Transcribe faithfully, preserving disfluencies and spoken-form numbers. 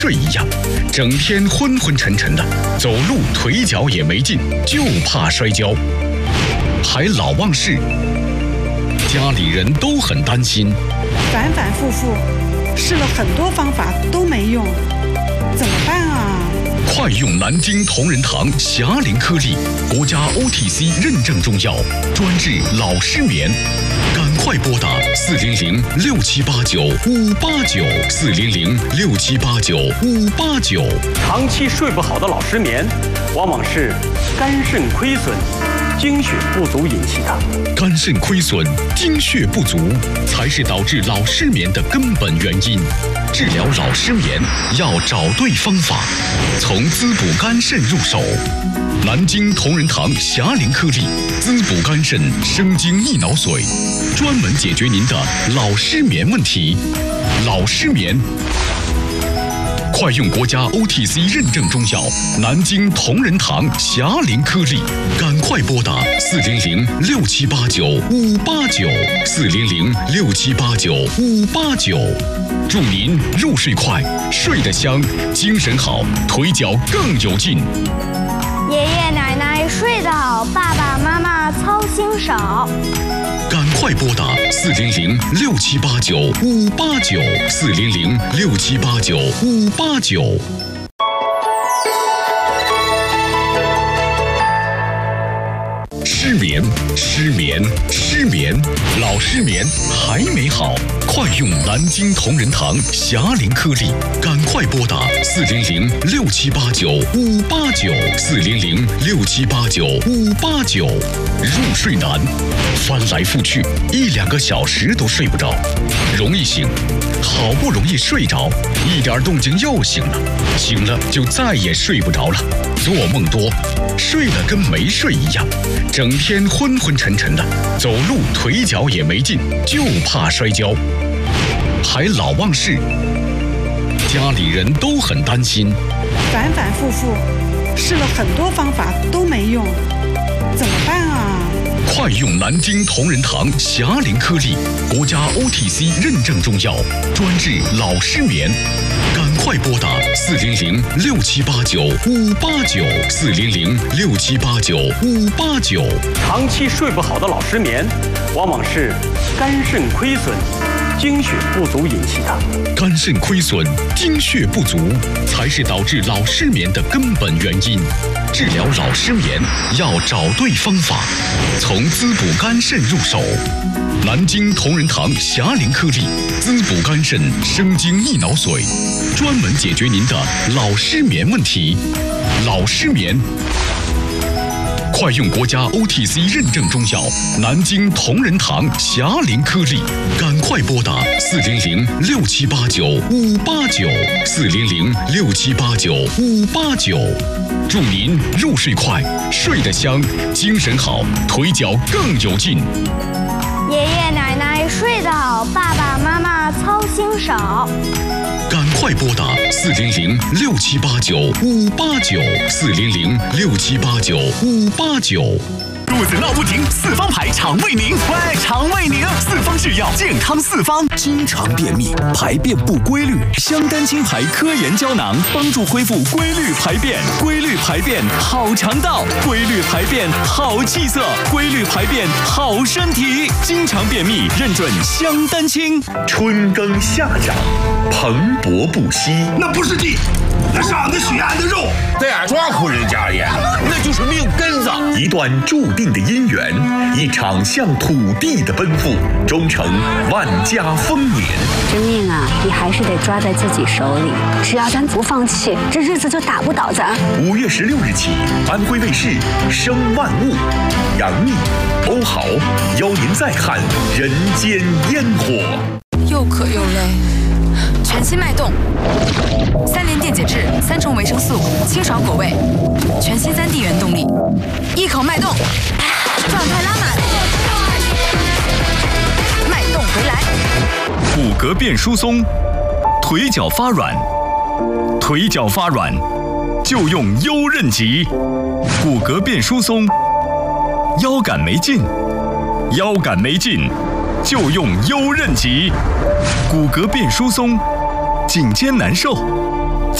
睡一样，整天昏昏沉沉的，走路腿脚也没劲，就怕摔跤，还老忘事，家里人都很担心， 反反复复试了很多方法都没用，怎么办啊？ 快用南京同仁堂霞灵颗粒，国家 O T C 认证中药，专治老失眠。赶快拨打四零零六七八九五八九四零零六七八九五八九。 长期睡不好的老失眠，往往是肝肾亏损、精血不足引起的。 肝肾亏损、精血不足才是导致老失眠的根本原因。治疗老失眠要找对方法，从滋补肝肾入手。南京同仁堂霞灵颗粒，滋补肝肾、生津益脑髓，专门解决您的老失眠问题。老失眠，快用国家 O T C 认证中药南京同仁堂霞灵颗粒，赶快拨打四零零六七八九五八九四零零六七八九五八九。祝您入睡快，睡得香，精神好，腿脚更有劲。 爷爷奶奶睡得好，爸爸妈妈操心少。 赶快拨打四零零六七八九五八九四零零六七八九五八九。失眠，失眠，失眠，老失眠还没好，快用南京同仁堂霞灵颗粒，赶快拨打四零零六七八九五八九四零零六七八九五八九。入睡难，翻来覆去一两个小时都睡不着，容易醒，好不容易睡着，一点动静又醒了，醒了就再也睡不着了，做梦多，睡了跟没睡一样，整天昏昏沉沉的，走路腿脚也没劲，就怕摔跤，还老忘事，家里人都很担心， 反反复复试了很多方法都没用，怎么办啊？ 快用南京同仁堂霞灵颗粒，国家 O T C 认证中药，专治老失眠。赶快拨打四零零六七八九五八九四零零六七八九五八九。 长期睡不好的老失眠，往往是肝肾亏损、精血不足引起的。 肝肾亏损、精血不足才是导致老失眠的根本原因。治疗老失眠要找对方法，从滋补肝肾入手。南京同仁堂霞灵颗粒，滋补肝肾、生津益脑髓，专门解决您的老失眠问题。老失眠，快用国家 O T C 认证中药南京同仁堂霞灵颗粒，赶快拨打四零零六七八九五八九四零零六七八九五八九。祝您入睡快，睡得香，精神好，腿脚更有劲。 爷爷奶奶睡得好，爸爸妈妈操心少。 赶快拨打四零零六七八九五八九四零零六七八九五八九。 肚子闹不停，四方牌肠胃宁，喂，肠胃宁，四方制药，健康四方。 经常便秘，排便不规律，香丹青牌科研胶囊帮助恢复规律排便，规律排便好肠道，规律排便好气色，规律排便好身体。经常便秘认准香丹青。 春耕夏长，蓬勃不息。 那不是地，那是俺们许安的肉。 在俺庄户人家里，那就是命根子。 一段注定的姻缘，一场向土地的奔赴，终成万家丰年。 这命啊，你还是得抓在自己手里。只要咱不放弃，这日子就打不倒咱。 五月十六日起，安徽卫视《生万物》，杨幂、欧豪邀您再看人间烟火。 又渴又累，全新脉动，三联电解质，三重维生素，清爽果味，全新三 D 原动力，一口脉动，状态拉满，脉动回来。 骨骼变疏松，腿脚发软，腿脚发软就用优韧极。骨骼变疏松，腰杆没劲，腰杆没劲就用优韧极。骨骼变疏松，颈肩难受，